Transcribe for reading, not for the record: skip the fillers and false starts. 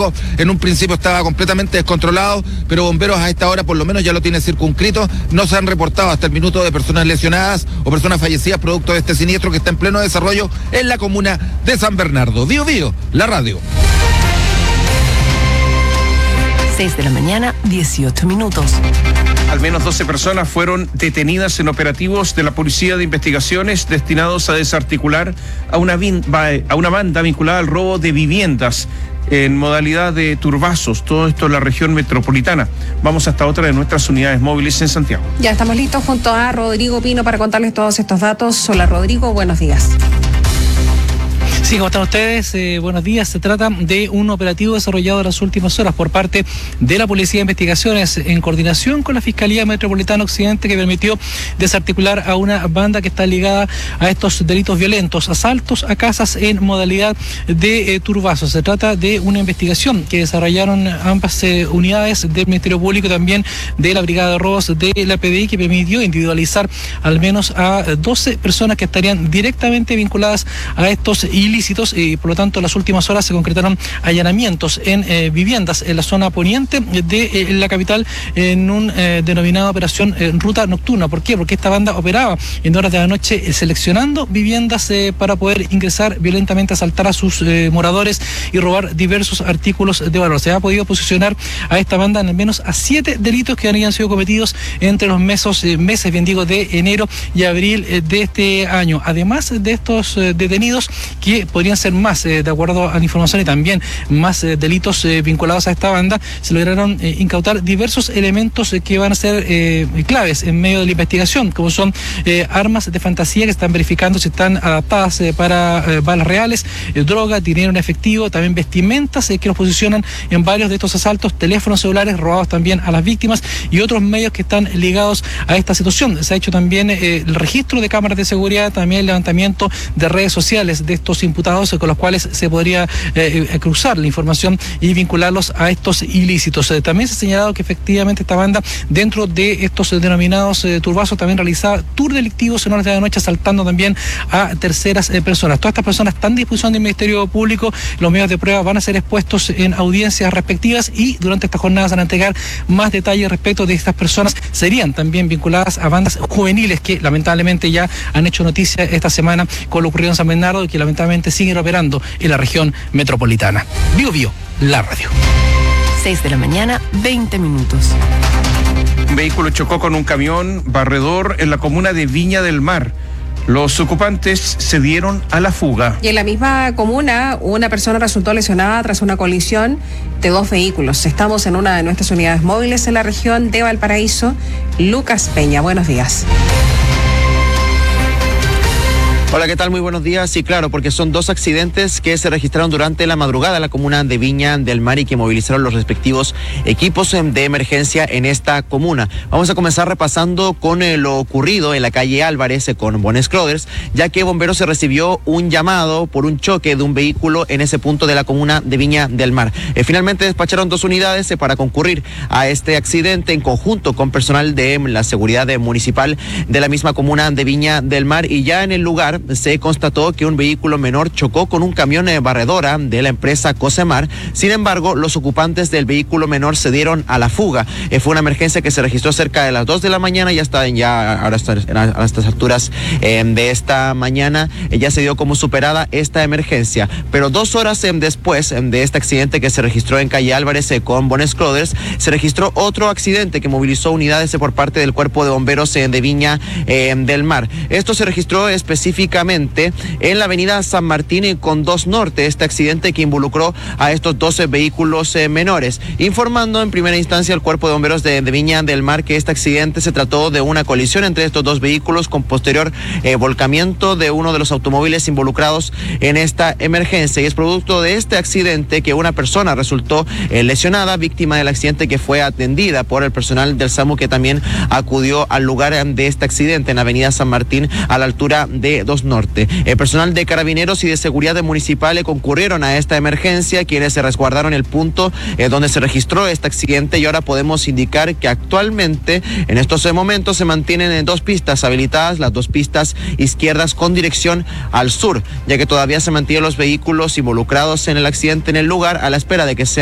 tráfico en un principio estaba completamente descontrolado, pero Bomberos a esta hora por lo menos ya lo tiene circunscrito. No se han reportado hasta el minuto de personas lesionadas o personas fallecidas producto de este siniestro que está en pleno desarrollo en la comuna de San Bernardo. Bío Bío, la radio. 6 de la mañana, 18 minutos. Al menos 12 personas fueron detenidas en operativos de la Policía de Investigaciones destinados a desarticular a una banda vinculada al robo de viviendas en modalidad de turbazos, todo esto en la región metropolitana. Vamos hasta otra de nuestras unidades móviles en Santiago. Ya estamos listos junto a Rodrigo Pino para contarles todos estos datos. Hola Rodrigo, buenos días. Sí, ¿cómo están ustedes? Buenos días. Se trata de un operativo desarrollado en las últimas horas por parte de la Policía de Investigaciones en coordinación con la Fiscalía Metropolitana Occidente, que permitió desarticular a una banda que está ligada a estos delitos violentos, asaltos a casas en modalidad de turbazos. Se trata de una investigación que desarrollaron ambas unidades del Ministerio Público y también de la Brigada de Robos de la PDI, que permitió individualizar al menos a 12 personas que estarían directamente vinculadas a estos ilícitos, y por lo tanto en las últimas horas se concretaron allanamientos en viviendas en la zona poniente de la capital en un denominado operación ruta nocturna. ¿Por qué? Porque esta banda operaba en horas de la noche seleccionando viviendas para poder ingresar violentamente, asaltar a sus moradores y robar diversos artículos de valor. Se ha podido posicionar a esta banda en al menos a 7 delitos que habían sido cometidos entre los meses de enero y abril de este año. Además de estos detenidos, que podrían ser más, de acuerdo a la información, y también más delitos vinculados a esta banda, se lograron incautar diversos elementos que van a ser claves en medio de la investigación, como son armas de fantasía que están verificando si están adaptadas para balas reales, droga, dinero en efectivo, también vestimentas que los posicionan en varios de estos asaltos, teléfonos celulares robados también a las víctimas y otros medios que están ligados a esta situación. Se ha hecho también el registro de cámaras de seguridad, también el levantamiento de redes sociales de estos imputados con los cuales se podría cruzar la información y vincularlos a estos ilícitos. También se ha señalado que efectivamente esta banda, dentro de estos denominados turbazos, también realizaba tour delictivos en horas de la noche, asaltando también a terceras personas. Todas estas personas están a disposición del Ministerio Público. Los medios de prueba van a ser expuestos en audiencias respectivas y durante estas jornadas van a entregar más detalles respecto de estas personas. Serían también vinculadas a bandas juveniles que lamentablemente ya han hecho noticia esta semana con lo ocurrido en San Bernardo y que lamentablemente siguen operando en la región metropolitana. Bío Bío, la radio. 6 de la mañana, 20 minutos. Un vehículo chocó con un camión barredor en la comuna de Viña del Mar. Los ocupantes se dieron a la fuga. Y en la misma comuna, una persona resultó lesionada tras una colisión de 2 vehículos. Estamos en una de nuestras unidades móviles en la región de Valparaíso. Lucas Peña, buenos días. Hola, ¿qué tal? Muy buenos días. Sí, claro, porque son 2 accidentes que se registraron durante la madrugada en la comuna de Viña del Mar y que movilizaron los respectivos equipos de emergencia en esta comuna. Vamos a comenzar repasando con lo ocurrido en la calle Álvarez con Bones Cloders, ya que Bomberos se recibió un llamado por un choque de un vehículo en ese punto de la comuna de Viña del Mar. Finalmente despacharon 2 unidades para concurrir a este accidente en conjunto con personal de la seguridad municipal de la misma comuna de Viña del Mar, y ya en el lugar se constató que un vehículo menor chocó con un camión barredora de la empresa Cosemar. Sin embargo, los ocupantes del vehículo menor se dieron a la fuga. Fue una emergencia que se registró cerca de las 2 de la mañana, a estas alturas de esta mañana ya se dio como superada esta emergencia. Pero 2 horas después de este accidente que se registró en calle Álvarez con Bones Cloders, se registró otro accidente que movilizó unidades por parte del Cuerpo de Bomberos de Viña del Mar. Esto se registró específicamente en la avenida San Martín con 2 Norte, este accidente que involucró a estos 12 vehículos menores, informando en primera instancia al Cuerpo de Bomberos de Viña del Mar que este accidente se trató de una colisión entre estos 2 vehículos con posterior volcamiento de uno de los automóviles involucrados en esta emergencia, y es producto de este accidente que una persona resultó lesionada, víctima del accidente, que fue atendida por el personal del SAMU, que también acudió al lugar de este accidente en la avenida San Martín a la altura de 2 Norte. El personal de Carabineros y de Seguridad Municipal concurrieron a esta emergencia, quienes se resguardaron el punto donde se registró este accidente, y ahora podemos indicar que actualmente en estos momentos se mantienen 2 pistas habilitadas, las 2 pistas izquierdas con dirección al sur, ya que todavía se mantienen los vehículos involucrados en el accidente en el lugar a la espera de que sea